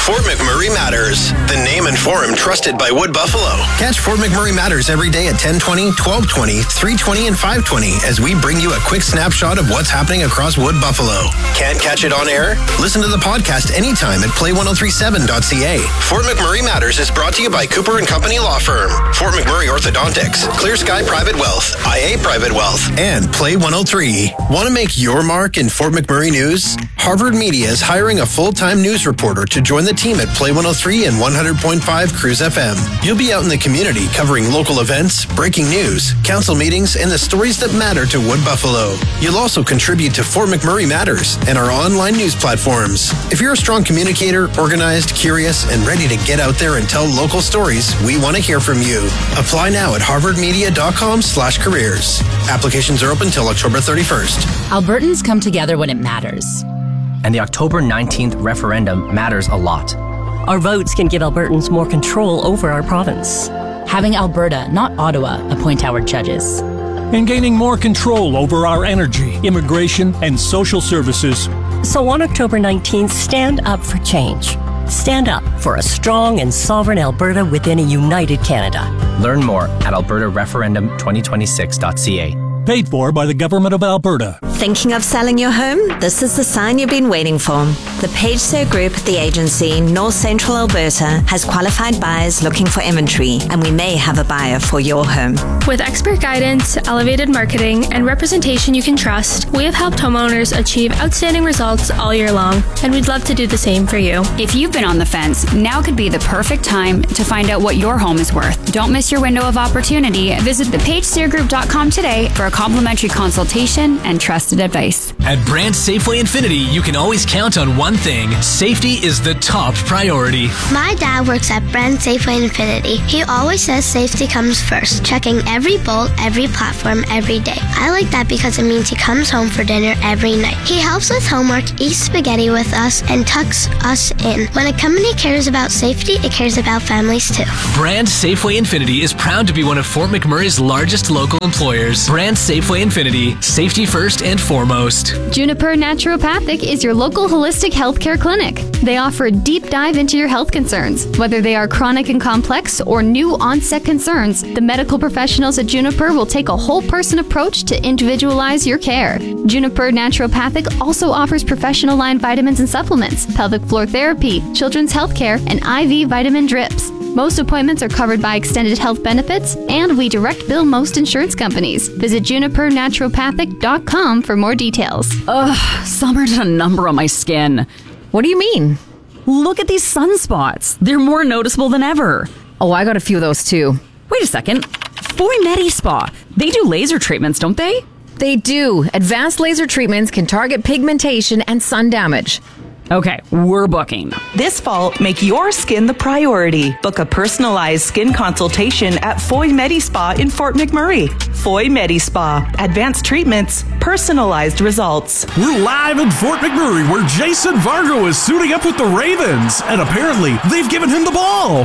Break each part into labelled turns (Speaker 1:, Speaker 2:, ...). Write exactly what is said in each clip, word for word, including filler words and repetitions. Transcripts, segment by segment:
Speaker 1: Fort McMurray Matters, the name and forum trusted by Wood Buffalo. Catch Fort McMurray Matters every day at ten twenty, twelve twenty, three twenty, and five twenty as we bring you a quick snapshot of what's happening across Wood Buffalo. Can't catch it on air? Listen to the podcast anytime at play ten thirty-seven dot c a. Fort McMurray Matters is brought to you by Cooper and Company Law Firm, Fort McMurray Orthodontics, Clear Sky Private Wealth, I A Private Wealth, and Play one oh three. Want to make your mark in Fort McMurray news? Harvard Media is hiring a full-time news reporter to join the team at Play one oh three and one hundred point five Cruise F M. You'll be out in the community covering local events, breaking news, council meetings, and the stories that matter to Wood Buffalo. You'll also contribute to Fort McMurray Matters and our online news platforms. If you're a strong communicator, organized, curious, and ready to get out there and tell local stories, we want to hear from you. Apply now at harvardmedia.com slash careers. Applications are open till October thirty-first.
Speaker 2: Albertans come together when it matters.
Speaker 3: And the October nineteenth referendum matters a lot.
Speaker 4: Our votes can give Albertans more control over our province.
Speaker 2: Having Alberta, not Ottawa, appoint our judges.
Speaker 5: And gaining more control over our energy, immigration, and social services.
Speaker 4: So on October nineteenth, stand up for change. Stand up for a strong and sovereign Alberta within a united Canada.
Speaker 3: Learn more at alberta referendum twenty twenty-six dot c a.
Speaker 5: Paid for by the Government of Alberta.
Speaker 6: Thinking of selling your home? This is the sign you've been waiting for. The PageSer Group, the agency, North Central Alberta, has qualified buyers looking for inventory, and we may have a buyer for your home.
Speaker 7: With expert guidance, elevated marketing, and representation you can trust, we have helped homeowners achieve outstanding results all year long, and we'd love to do the same for you.
Speaker 8: If you've been on the fence, now could be the perfect time to find out what your home is worth. Don't miss your window of opportunity. Visit the page ser group dot com today for a complimentary consultation and trusted advice.
Speaker 9: At Brand Safeway Infinity, you can always count on one thing. Safety is the top priority.
Speaker 10: My dad works at Brand Safeway Infinity. He always says safety comes first, checking every bolt, every platform, every day. I like that because it means he comes home for dinner every night. He helps with homework, eats spaghetti with us, and tucks us in. When a company cares about safety, it cares about families too.
Speaker 9: Brand Safeway Infinity is proud to be one of Fort McMurray's largest local employers. Brand Safeway Infinity, safety first and foremost.
Speaker 11: Juniper Naturopathic is your local holistic healthcare clinic. They offer a deep dive into your health concerns. Whether they are chronic and complex or new onset concerns, the medical professionals at Juniper will take a whole person approach to individualize your care. Juniper Naturopathic also offers professional line vitamins and supplements, pelvic floor therapy, children's health care, and I V vitamin drips. Most appointments are covered by extended health benefits, and we direct bill most insurance companies. Visit juniper naturopathic dot com for more details.
Speaker 12: Ugh, summer did a number on my skin.
Speaker 13: What do you mean?
Speaker 12: Look at these sunspots. They're more noticeable than ever.
Speaker 13: Oh, I got a few of those too.
Speaker 12: Wait a second. Foy Medi Spa. They do laser treatments, don't they?
Speaker 13: They do. Advanced laser treatments can target pigmentation and sun damage.
Speaker 12: Okay, we're booking.
Speaker 14: This fall, make your skin the priority. Book a personalized skin consultation at Foy Medi Spa in Fort McMurray. Foy Medi Spa. Advanced treatments, personalized results.
Speaker 15: We're live in Fort McMurray where Jason Vargo is suiting up with the Ravens. And apparently, they've given him the ball.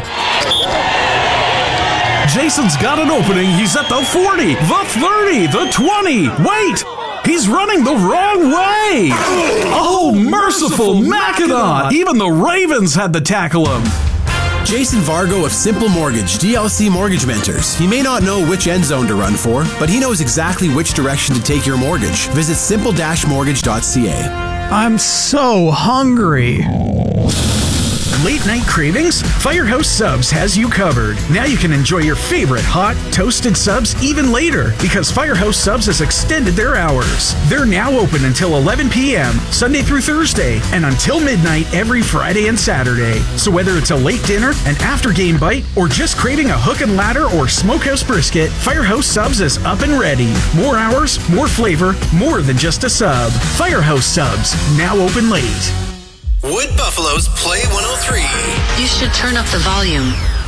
Speaker 15: Jason's got an opening. He's at the forty, the thirty, the twenty. Wait! He's running the wrong way! Oh, merciful Mackinac! Even the Ravens had to tackle him.
Speaker 16: Jason Vargo of Simple Mortgage, D L C Mortgage Mentors. He may not know which end zone to run for, but he knows exactly which direction to take your mortgage. Visit simple dash mortgage dot c a.
Speaker 17: I'm so hungry. Late night cravings? Firehouse Subs has you covered. Now you can enjoy your favorite hot, toasted subs even later because Firehouse Subs has extended their hours. They're now open until eleven p.m. Sunday through Thursday and until midnight every Friday and Saturday. So whether it's a late dinner, an after-game bite, or just craving a hook and ladder or smokehouse brisket, Firehouse Subs is up and ready. More hours, more flavor, more than just a sub. Firehouse Subs, now open late.
Speaker 1: Wood Buffalo's Play one oh three.
Speaker 18: You should turn up the volume.